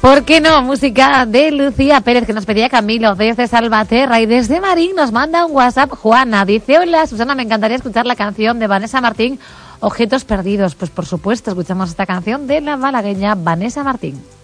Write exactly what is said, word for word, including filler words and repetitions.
¿Por qué no? Música de Lucía Pérez, que nos pedía Camilo desde Salvaterra, y desde Marín nos manda un WhatsApp Juana. Dice: hola Susana, me encantaría escuchar la canción de Vanessa Martín, Objetos Perdidos. Pues por supuesto, escuchamos esta canción de la malagueña Vanessa Martín.